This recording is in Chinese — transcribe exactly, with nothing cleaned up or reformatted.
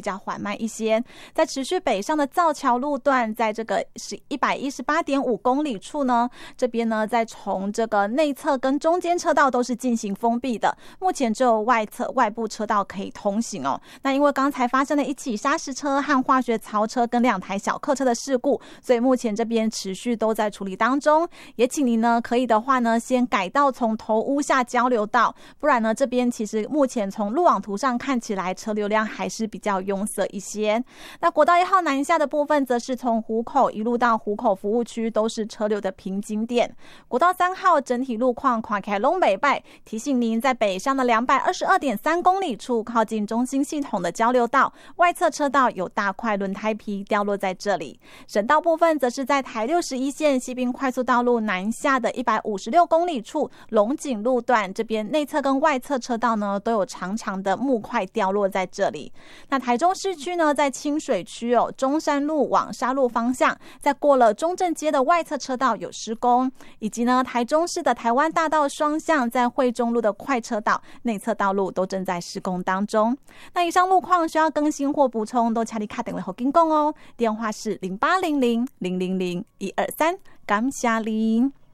较缓慢一些。在持续北上的造桥路段，在这个是一百一十八点五公里处呢，这边呢在从这个内侧跟中间车道都是进行封闭的，目前只有外侧外部车道可以通行哦。那因为刚才发生了一起砂石车和化学槽车跟两台小客车的事故，所以目前这边持续都在处理当中。也请您呢可以的话呢，先改道从头屋下交流道，不然呢这边其实目前从路网图上看起来车流量还是比较拥塞一些。那国道一号南下的部分，则是从湖口一路到湖口服务区都是车流的瓶颈点。国道三号整体路况看起来都不错，提醒您在北上的两百二十二点三公里处，靠近中心系统的交流道外侧车道有大块轮胎皮掉落在这里。省道部分则是在台六十一线西滨快速道路南下的一百五十六公里处，龙井路段这边内侧跟外侧车道呢都有长长的木块掉落在这里。那台中市区呢，在清水区哦，中山路往沙鹿方向，在过了中正街的外侧车道有施工，以及呢台中市的台湾大道双向在惠中路的快车道内侧道路都正在施工当中。那以上路况需要更新或补充，都请你打电话给我哦，电话是零八零零零零零一二三，感谢您。